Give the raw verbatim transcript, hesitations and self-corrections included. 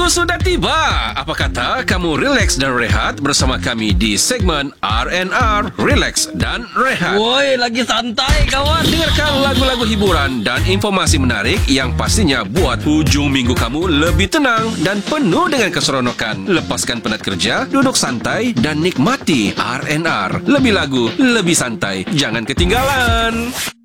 Minggu sudah tiba. Apa kata kamu relax dan rehat bersama kami di segmen R and R, Relax dan Rehat. Woi, lagi santai kawan. Dengarkan lagu-lagu hiburan dan informasi menarik yang pastinya buat hujung minggu kamu lebih tenang dan penuh dengan keseronokan. Lepaskan penat kerja, duduk santai dan nikmati R and R. Lebih lagu, lebih santai. Jangan ketinggalan.